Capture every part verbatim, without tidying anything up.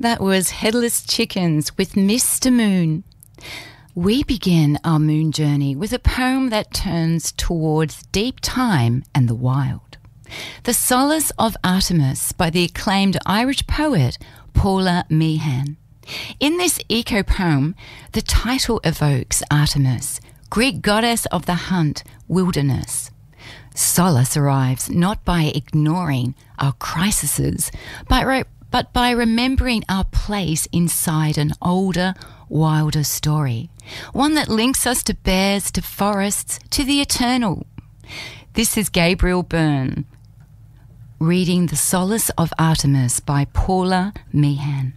That was Headless Chickens with Mister Moon. We begin our moon journey with a poem that turns towards deep time and the wild. The Solace of Artemis by the acclaimed Irish poet Paula Meehan. In this eco-poem, the title evokes Artemis, Greek goddess of the hunt, wilderness. Solace arrives not by ignoring our crises, but, re- but by remembering our place inside an older, wilder story, one that links us to bears, to forests, to the eternal. This is Gabriel Byrne, reading The Solace of Artemis by Paula Meehan.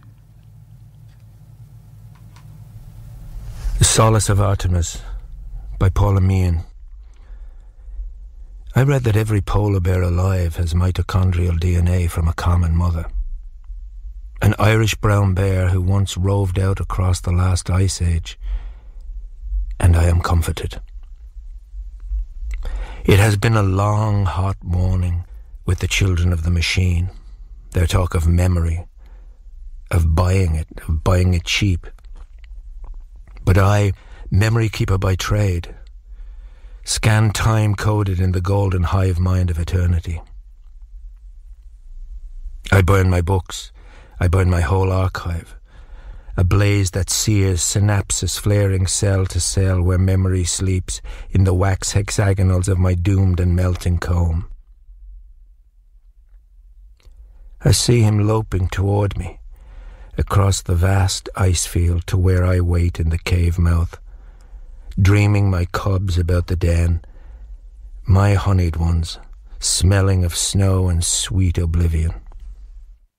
The Solace of Artemis by Paula Meehan. I read that every polar bear alive has mitochondrial D N A from a common mother. An Irish brown bear who once roved out across the last ice age, and I am comforted. It has been a long, hot morning with the children of the machine. Their talk of memory, of buying it, of buying it cheap. But I, memory keeper by trade, scan time coded in the golden hive mind of eternity. I burn my books, I burn my whole archive, a blaze that sears synapses flaring cell to cell where memory sleeps in the wax hexagonals of my doomed and melting comb. I see him loping toward me, across the vast ice field to where I wait in the cave mouth, dreaming my cubs about the den, my honeyed ones, smelling of snow and sweet oblivion.